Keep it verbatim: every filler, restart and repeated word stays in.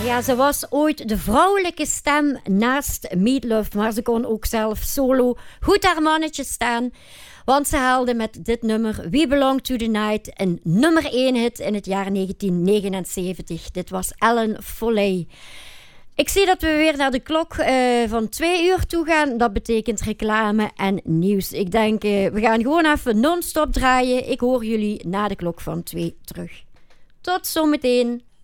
Ja, ze was ooit de vrouwelijke stem naast Meatloaf, maar ze kon ook zelf solo goed haar mannetje staan. Want ze haalde met dit nummer We Belong to the Night een nummer één hit in het jaar negentien negenenzeventig. Dit was Ellen Foley. Ik zie dat we weer naar de klok uh, van twee uur toe gaan. Dat betekent reclame en nieuws. Ik denk, uh, we gaan gewoon even non-stop draaien. Ik hoor jullie na de klok van twee terug. Tot zometeen.